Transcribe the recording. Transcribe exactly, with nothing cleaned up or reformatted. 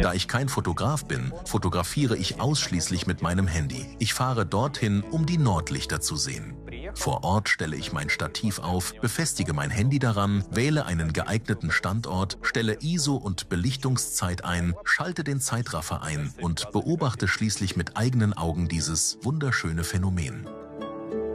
Da ich kein Fotograf bin, fotografiere ich ausschließlich mit meinem Handy. Ich fahre dorthin, um die Nordlichter zu sehen. Vor Ort stelle ich mein Stativ auf, befestige mein Handy daran, wähle einen geeigneten Standort, stelle I S O und Belichtungszeit ein, schalte den Zeitraffer ein und beobachte schließlich mit eigenen Augen dieses wunderschöne Phänomen.